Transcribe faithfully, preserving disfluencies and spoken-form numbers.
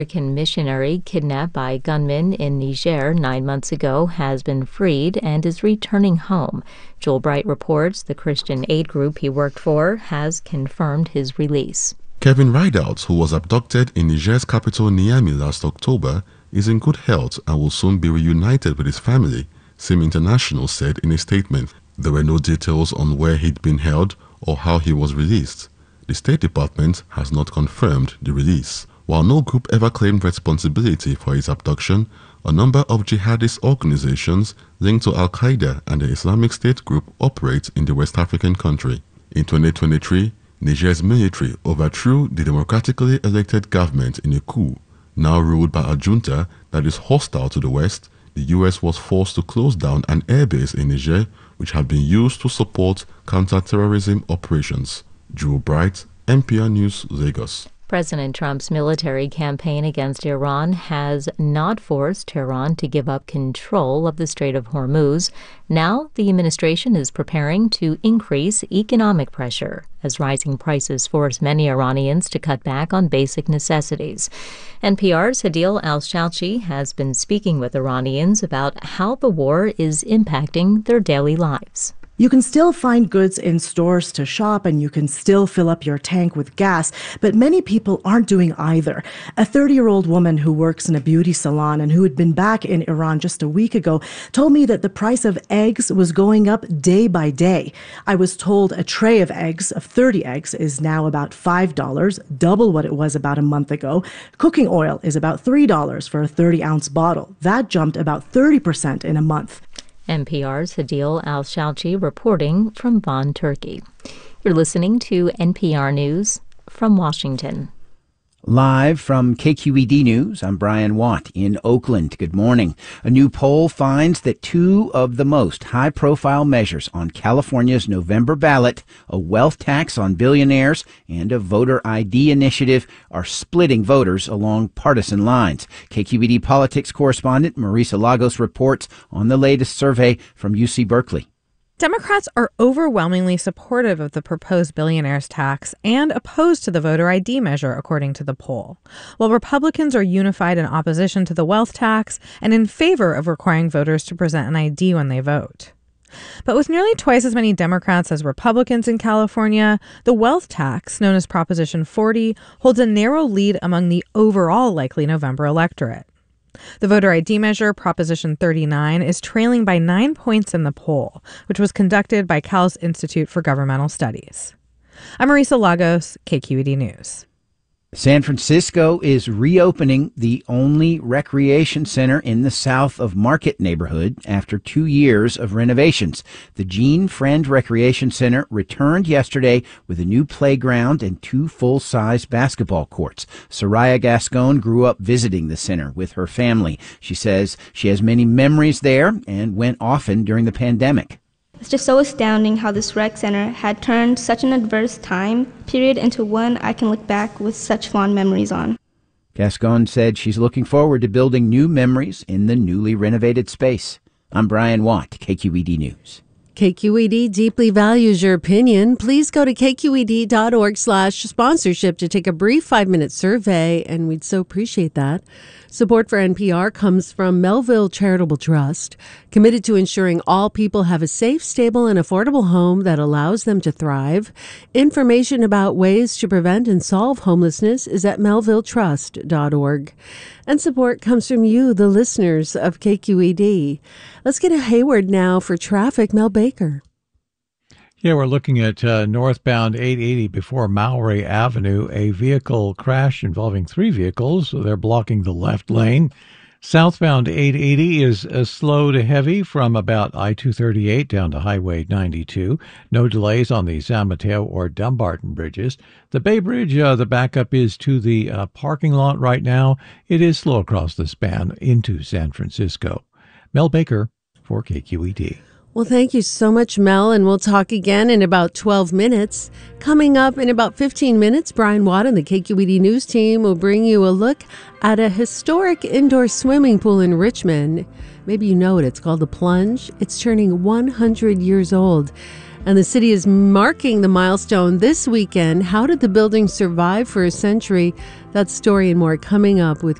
American missionary kidnapped by gunmen in Niger nine months ago has been freed and is returning home. Joel Bright reports the Christian aid group he worked for has confirmed his release. Kevin Rideout, who was abducted in Niger's capital Niamey last October, is in good health and will soon be reunited with his family, SIM International said in a statement. There were no details on where he'd been held or how he was released. The State Department has not confirmed the release. While no group ever claimed responsibility for his abduction, a number of jihadist organizations linked to Al-Qaeda and the Islamic State group operate in the West African country. In twenty twenty-three, Niger's military overthrew the democratically elected government in a coup. Now ruled by a junta that is hostile to the West, the U S was forced to close down an airbase in Niger which had been used to support counter-terrorism operations. Joel Bright, N P R News, Lagos. President Trump's military campaign against Iran has not forced Tehran to give up control of the Strait of Hormuz. Now, the administration is preparing to increase economic pressure as rising prices force many Iranians to cut back on basic necessities. N P R's Hadil Al-Shalchi has been speaking with Iranians about how the war is impacting their daily lives. You can still find goods in stores to shop and you can still fill up your tank with gas, but many people aren't doing either. A thirty-year-old woman who works in a beauty salon and who had been back in Iran just a week ago told me that the price of eggs was going up day by day. I was told a tray of eggs, of thirty eggs, is now about five dollars, double what it was about a month ago. Cooking oil is about three dollars for a thirty-ounce bottle. That jumped about thirty percent in a month. N P R's Hadil Al-Shalchi reporting from Bonn, Turkey. You're listening to N P R News from Washington. Live from K Q E D News, I'm Brian Watt in Oakland. Good morning. A new poll finds that two of the most high-profile measures on California's November ballot, a wealth tax on billionaires and a voter I D initiative, are splitting voters along partisan lines. K Q E D politics correspondent Marisa Lagos reports on the latest survey from U C Berkeley. Democrats are overwhelmingly supportive of the proposed billionaires tax and opposed to the voter I D measure, according to the poll, while Republicans are unified in opposition to the wealth tax and in favor of requiring voters to present an I D when they vote. But with nearly twice as many Democrats as Republicans in California, the wealth tax, known as Proposition forty, holds a narrow lead among the overall likely November electorate. The voter I D measure, Proposition thirty-nine, is trailing by nine points in the poll, which was conducted by Cal's Institute for Governmental Studies. I'm Marisa Lagos, K Q E D News. San Francisco is reopening the only recreation center in the south of Market neighborhood after two years of renovations. The Gene Friend Recreation Center returned yesterday with a new playground and two full-size basketball courts. Soraya Gascon grew up visiting the center with her family. She says she has many memories there and went often during the pandemic. It's just so astounding how this rec center had turned such an adverse time period into one I can look back with such fond memories on. Gascon said she's looking forward to building new memories in the newly renovated space. I'm Brian Watt, K Q E D News. K Q E D deeply values your opinion. Please go to kqed.org slash sponsorship to take a brief five-minute survey, and we'd so appreciate that. Support for N P R comes from Melville Charitable Trust, committed to ensuring all people have a safe, stable, and affordable home that allows them to thrive. Information about ways to prevent and solve homelessness is at melville trust dot org. And support comes from you, the listeners of K Q E D. Let's get to Hayward now for traffic. Mel Baker. Yeah, we're looking at uh, northbound eight eighty before Mowry Avenue. A vehicle crash involving three vehicles, so they're blocking the left lane. Southbound eight eighty is uh, slow to heavy from about I two thirty-eight down to Highway ninety-two. No delays on the San Mateo or Dumbarton bridges. The Bay Bridge, uh, the backup is to the uh, parking lot right now. It is slow across the span into San Francisco. Mel Baker for K Q E D. Well, thank you so much, Mel, and we'll talk again in about twelve minutes. Coming up in about fifteen minutes, Brian Watt and the K Q E D News team will bring you a look at a historic indoor swimming pool in Richmond. Maybe you know it. It's called The Plunge. It's turning one hundred years old. And the city is marking the milestone this weekend. How did the building survive for a century? That story and more coming up with